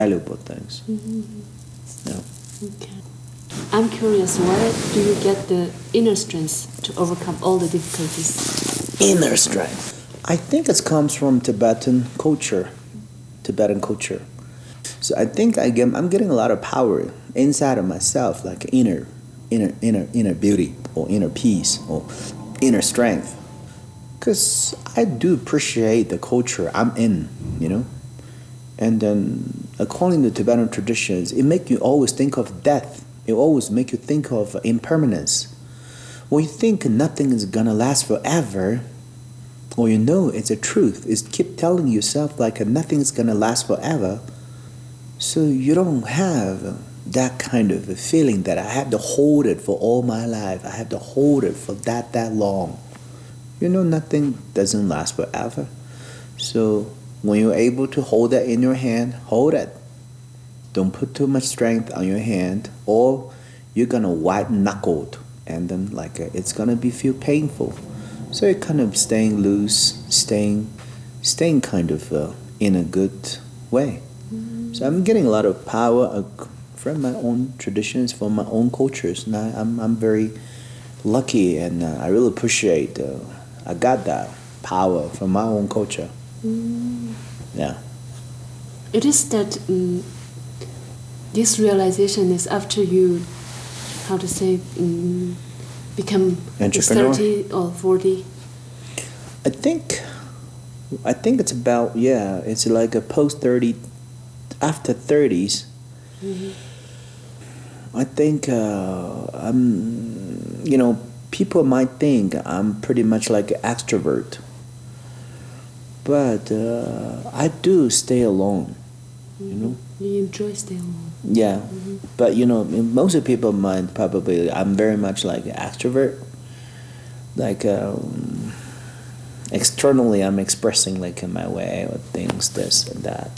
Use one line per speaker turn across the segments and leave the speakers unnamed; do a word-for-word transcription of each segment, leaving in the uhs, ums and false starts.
valuable things.
Mm-hmm.
Yeah.
Okay. I'm curious, where do you get the inner strength to overcome all the difficulties?
Inner strength. I think it comes from Tibetan culture. Tibetan culture. So I think I get, I'm getting a lot of power inside of myself, like inner, inner, inner, inner beauty, or inner peace, or inner strength. Because I do appreciate the culture I'm in, you know. And then, according to Tibetan traditions, it make you always think of death. It always make you think of impermanence. When you think nothing is gonna last forever, or you know it's a truth, it's keep telling yourself like nothing is gonna last forever. So you don't have that kind of a feeling that I have to hold it for all my life. I have to hold it for that that long. You know, nothing doesn't last forever. So when you're able to hold that in your hand, hold it. Don't put too much strength on your hand, or you're gonna white knuckled, and then like uh, it's gonna be feel painful. So you're kind of staying loose, staying, staying kind of uh, in a good way. Mm-hmm. So I'm getting a lot of power uh, from my own traditions, from my own cultures, and I, I'm I'm very lucky, and uh, I really appreciate. Uh, I got that power from my own culture.
Mm.
Yeah.
It is that um, this realization is after you, how to say, um, become
Entrepreneur?
thirty or forty.
I think, I think it's about yeah. It's like a post thirty, after thirties.
Mm-hmm.
I think uh, I'm, you know, people might think I'm pretty much like an extrovert, but uh, I do stay alone.
Mm-hmm.
You know.
You enjoy staying alone.
Yeah,
mm-hmm.
But you know, most of people might probably I'm very much like an extrovert. Like um, externally, I'm expressing like in my way or things, this and that.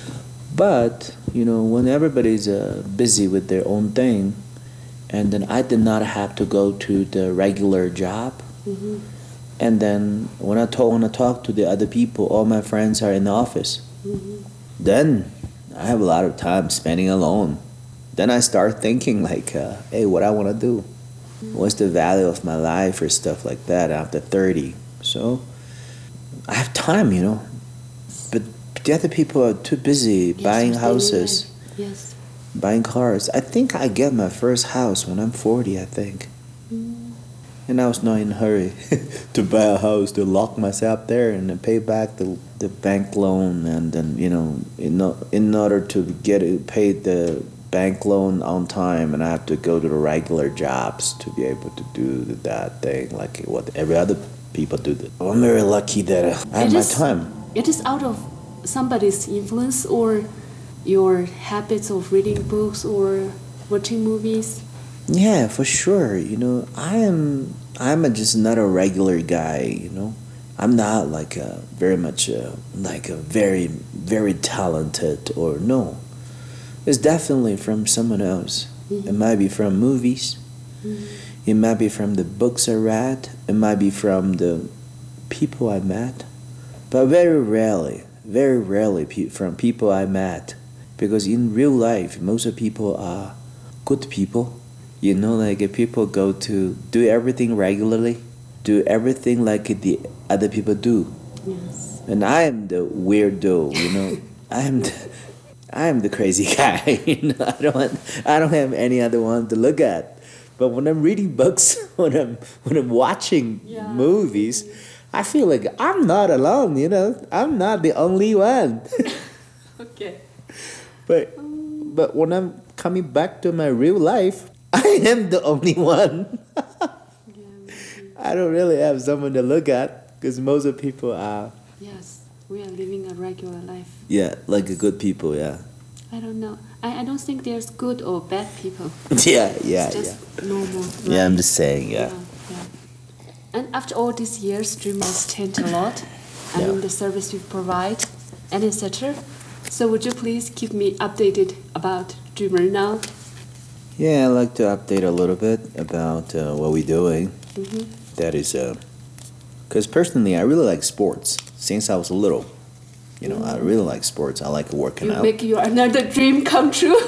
But you know, when everybody's uh, busy with their own thing, and then I did not have to go to the regular job.
Mm-hmm.
And then when I talk, when I talk to the other people, all my friends are in the office.
Mm-hmm.
Then I have a lot of time spending alone. Then I start thinking like, uh, hey, what I want to do? Mm-hmm. What's the value of my life or stuff like that after thirty? So I have time, you know. But the other people are too busy
yes,
buying houses,
yes,
buying cars. I think I get my first house when I'm forty, I think.
Mm.
And I was not in a hurry to buy a house, to lock myself there and then pay back the the bank loan, and then you know, in in order to get it paid the bank loan on time, and I have to go to the regular jobs to be able to do that thing like what every other people do. I'm very lucky that I have my time.
It is out of somebody's influence or your habits of reading books or watching movies.
Yeah, for sure. You know, I am. I'm a, just not a regular guy. You know, I'm not like a very much a, like a very very talented or no. It's definitely from someone else. Mm-hmm. It might be from movies. Mm-hmm. It might be from the books I read. It might be from the people I met. But very rarely, very rarely pe- from people I met, because in real life, most of people are good people. You know, like if people go to do everything regularly, do everything like the other people do.
Yes.
And I am the weirdo, you know. I am the, I am the crazy guy. You know, I don't I don't have any other one to look at. But when I'm reading books, when I'm when I'm watching yeah. movies, I feel like I'm not alone, you know. I'm not the only one.
Okay.
But but when I'm coming back to my real life, I am the only one.
Yeah,
I don't really have someone to look at, because most of the people are.
Yes, we are living a regular life.
Yeah, like a good people, yeah.
I don't know. I, I don't think there's good or bad people.
yeah, yeah,
it's just
yeah.
normal. Right?
Yeah, I'm just saying, yeah.
yeah. yeah. And after all these years, Dreamer has changed a lot. I yeah. mean, the service you provide, and et cetera. So would you please keep me updated about Dreamer now?
Yeah, I'd like to update a little bit about uh, what we're doing. Mm-hmm. That is, because uh, personally, I really like sports since I was little. You know, I really like sports. I like working
You
out.
make your another dream come true.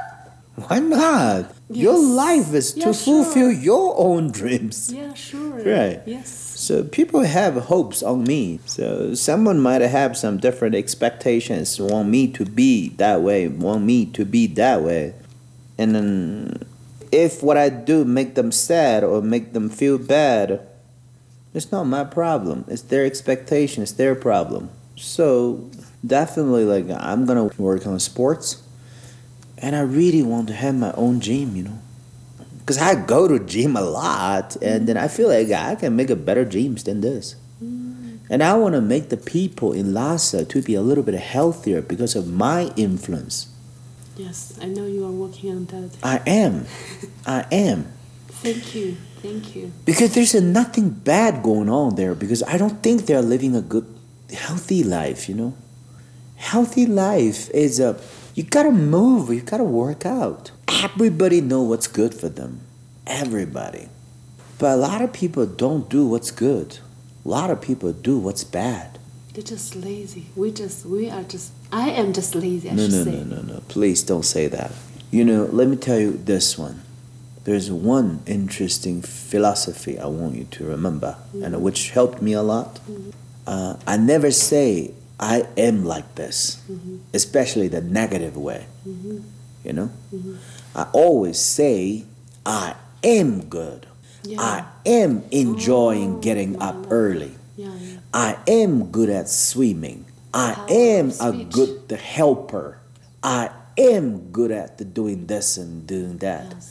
Why not? Your
Yes.
life is to
Yeah,
fulfill
sure.
your own dreams.
Yeah, sure.
Right.
Yes.
So people have hopes on me. So someone might have some different expectations, want me to be that way, want me to be that way. And then if what I do make them sad or make them feel bad, it's not my problem. It's their expectation, it's their problem. So definitely like I'm gonna work on sports. And I really want to have my own gym, you know. Because I go to gym a lot, and then I feel like I can make a better gyms than this. Mm. And I want to make the people in Lhasa to be a little bit healthier because of my influence.
Yes, I know you are working on that.
I am. I am.
Thank you. Thank you.
Because there's a nothing bad going on there because I don't think they're living a good, healthy life, you know. Healthy life is a, you gotta move, you gotta work out. Everybody know what's good for them. Everybody. But a lot of people don't do what's good. A lot of people do what's bad.
They're just lazy. We just, we are just, I am just lazy, I
no,
should
no,
say.
no, no, no. Please don't say that. You know, let me tell you this one. There's one interesting philosophy I want you to remember, mm-hmm. and which helped me a lot. Mm-hmm. Uh, I never say I am like this, mm-hmm. especially the negative way. Mm-hmm. You know, mm-hmm. I always say I am good. Yeah. I am enjoying oh, getting wow. up early.
Yeah, yeah.
I am good at swimming. I
Power
am
of
a
speech.
good helper. I am good at the doing this and doing that.
Yes.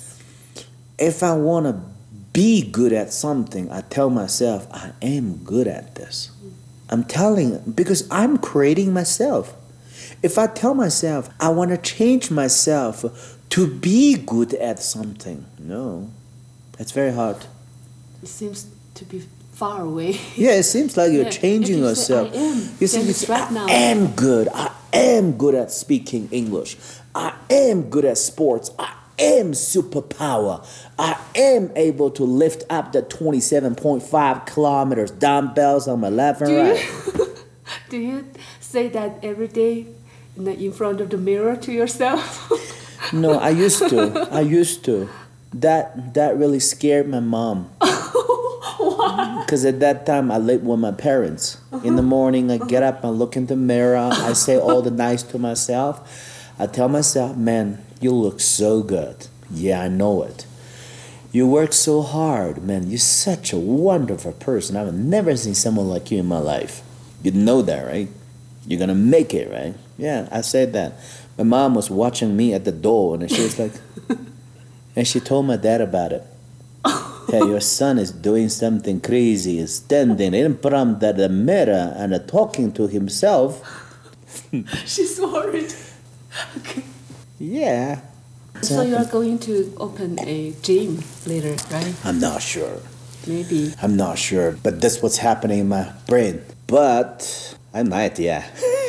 If I want to be good at something, I tell myself I am good at this. Mm. I'm telling, because I'm creating myself. If I tell myself I want to change myself to be good at something, no, that's very hard.
It seems to be far away.
Yeah, it seems like you're
yeah.
changing
if you
yourself.
Say, I am,
you see, you say,
right
I
now.
am good. I am good at speaking English. I am good at sports. I am superpower. I am able to lift up the twenty-seven point five kilometers dumbbells on my left and
do
right.
You, do you say that every day in, the, in front of the mirror to yourself?
No, I used to. I used to. That that really scared my mom.
Why?
Because at that time I lived with my parents. Uh-huh. In the morning I get up, I look in the mirror, I say all the nice to myself. I tell myself, man, you look so good. Yeah, I know it. You work so hard, man. You're such a wonderful person. I've never seen someone like you in my life. You know that, right? You're gonna make it, right? Yeah, I said that. My mom was watching me at the door and she was like, and she told my dad about it. Hey, your son is doing something crazy, is standing in front of the mirror and uh, talking to himself.
She's worried. Okay.
Yeah.
So you are going to open a gym later, right?
I'm not sure.
Maybe.
I'm not sure, but that's what's happening in my brain. But I might, yeah.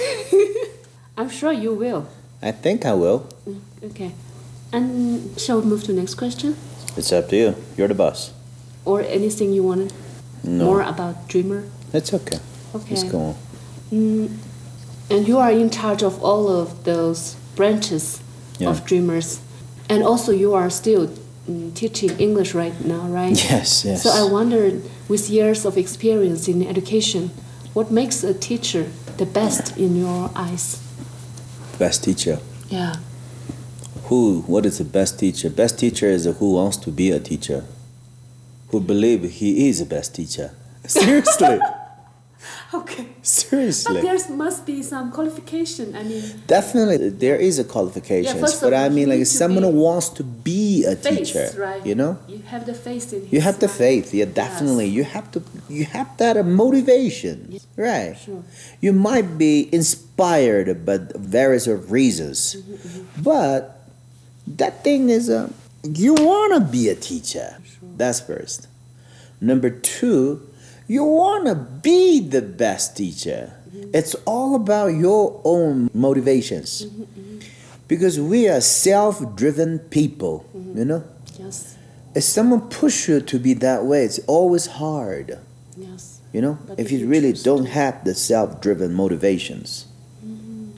I'm sure you will.
I think I will.
Okay. And shall we move to the next question?
It's up to you. You're the boss.
Or anything you want
no.
more about Dreamer?
It's okay.
Okay.
Let's go on.
Mm, and you are in charge of all of those branches yeah. of Dreamers. And also you are still mm, teaching English right now, right?
Yes, yes.
So I wondered, with years of experience in education, what makes a teacher the best in your eyes?
Best teacher?
Yeah.
Who, what is the best teacher? Best teacher is a who wants to be a teacher. Who believe he is the best teacher. Seriously.
Okay.
Seriously.
But there must be some qualification. I mean.
Definitely, there is a qualification.
Yeah,
but I mean, like someone who wants to be a
faith,
teacher.
Right?
You know.
You have the faith in.
You have the
mind.
faith. Yeah, definitely. Yes. You have to. You have that motivation. Yes. Right.
Sure.
You might be inspired by various reasons, mm-hmm, mm-hmm. but that thing is a. Uh, you want to be a teacher. Sure. That's first. Number two. You want to be the best teacher. Mm-hmm. It's all about your own motivations. Mm-hmm, mm-hmm. Because we are self-driven people, mm-hmm. you know?
Yes.
If someone pushes you to be that way, it's always hard.
Yes.
You know?
But
if
if
you
you
really
choose
don't
to.
have the self-driven motivations.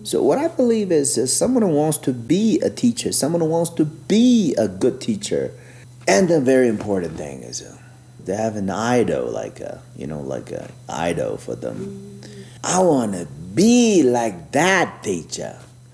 So what I believe is, is someone who wants to be a teacher, someone who wants to be a good teacher, and the very important thing is uh, they have an idol, like a, you know, like a idol for them. Mm-hmm. I want to be like that teacher.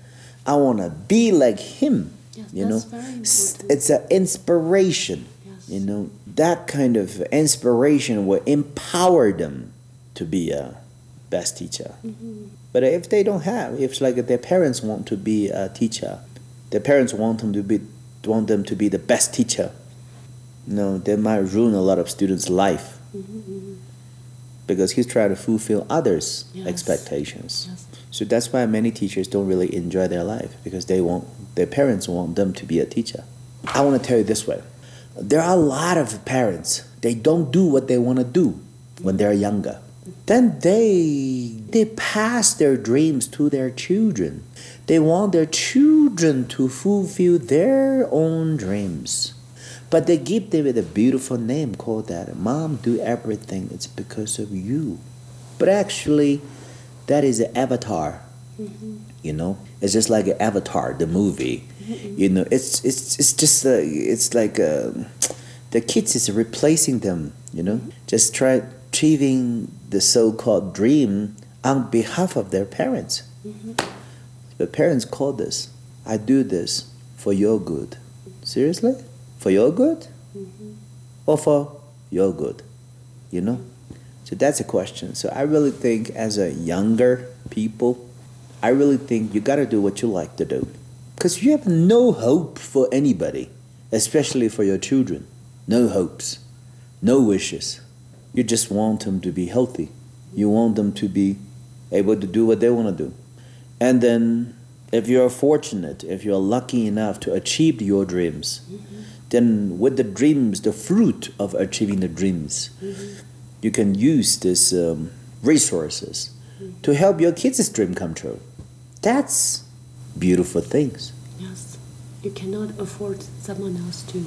I want to be like him.
Yes,
you
that's
know,
very important.
It's an inspiration.
Yes.
You know, that kind of inspiration will empower them to be a best teacher. Mm-hmm. But if they don't have, if it's like their parents want to be a teacher, their parents want them to be want them to be the best teacher, you know, they might ruin a lot of students' life. Mm-hmm. Because he's trying to fulfill others' yes. expectations. Yes. So that's why many teachers don't really enjoy their life, because they want their parents want them to be a teacher. I want to tell you this way: there are a lot of parents, they don't do what they want to do when they're younger. Then they they pass their dreams to their children. They want their children to fulfill their own dreams. But they give them a beautiful name called that. Mom, do everything. It's because of you. But actually, that is an avatar. Mm-hmm. You know, it's just like an Avatar, the movie. Mm-hmm. You know, it's it's it's just a, it's like a, the kids is replacing them. You know, mm-hmm. just try achieving the so-called dream on behalf of their parents. Mm-hmm. The parents call this, I do this for your good. Seriously? For your good? Mm-hmm. Or for your good? You know? So that's a question. So I really think as a younger people, I really think you got to do what you like to do. Because you have no hope for anybody, especially for your children. No hopes, no wishes. You just want them to be healthy. You want them to be able to do what they want to do. And then if you're fortunate, if you're lucky enough to achieve your dreams, mm-hmm. then with the dreams, the fruit of achieving the dreams, mm-hmm. you can use these um, resources mm-hmm. to help your kids' dream come true. That's beautiful things.
Yes. You cannot afford someone else to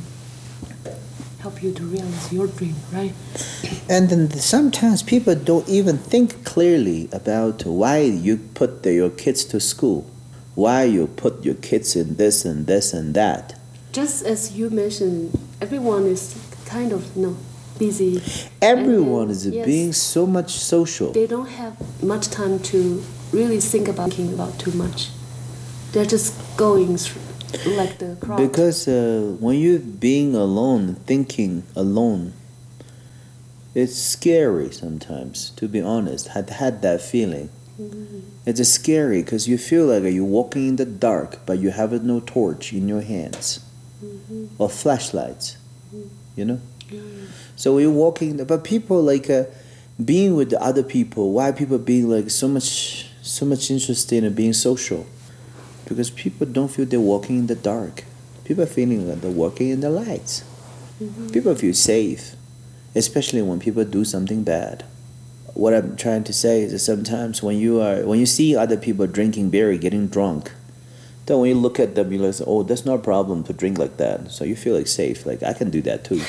help you to realize your dream, right?
And then sometimes people don't even think clearly about why you put the, your kids to school, why you put your kids in this and this and that.
Just as you mentioned, everyone is kind of, you know, busy.
Everyone
then,
is
yes,
being so much social.
They don't have much time to really think about thinking about too much. They're just going through like the crowd.
Because uh, when you're being alone, thinking alone, it's scary sometimes, to be honest. I've had that feeling. Mm-hmm. It's just scary because you feel like you're walking in the dark, but you have no torch in your hands, mm-hmm. or flashlights, mm-hmm. you know? Mm-hmm. So you're walking, but people like uh, being with the other people, why people being like so much, so much interested in being social? Because people don't feel they're walking in the dark. People are feeling like they're walking in the lights. Mm-hmm. People feel safe, especially when people do something bad. What I'm trying to say is that sometimes when you are when you see other people drinking beer, getting drunk, then when you look at them, you like, oh, that's not a problem to drink like that. So you feel like safe, like I can do that too.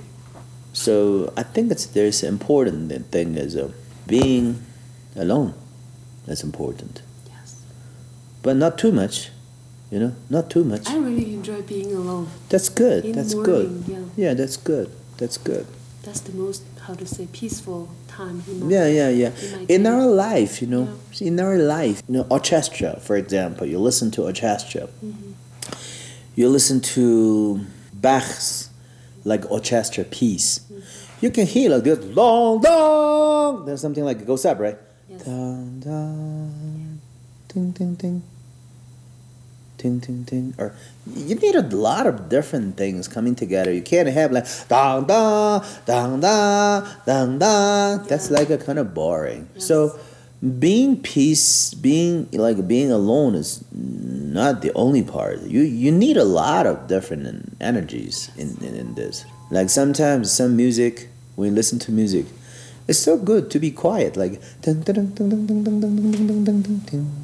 So I think it's there's an important thing is uh, being alone. That's important. But not too much, you know, not too much.
I really enjoy being alone.
That's good.
In
that's
the
good.
morning, yeah.
Yeah, that's good. That's good.
That's the most, how to say, peaceful time. In my,
yeah, yeah, yeah.
In,
in our life, you know,
yeah.
in our life, you know, orchestra, for example, you listen to orchestra. Mm-hmm. You listen to Bach's, like, orchestra piece. Mm-hmm. You can hear like this, long, long. There's something like it goes up, right?
Yes.
Dun, dun, ting, ting, ting. Ting, ting, ting. Or you need a lot of different things coming together. You can't have like dang, dang, dang, dang, dang, dang. That's like a kind of boring. Yes. So being peace, being like being alone is not the only part. You you need a lot of different energies in, in, in this. Like sometimes some music, when you listen to music, it's so good to be quiet. Like ding ding ding ding ding ding ding ding ding ding ding.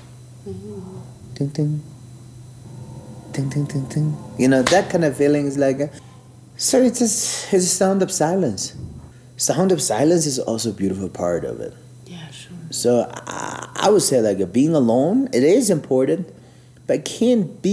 Ding ding. Ding, ding, ding, ding. You know, that kind of feeling is like, a, so it's a, it's a sound of silence. Sound of silence is also a beautiful part of it.
Yeah, sure.
So I, I would say like being alone, it is important, but it can't be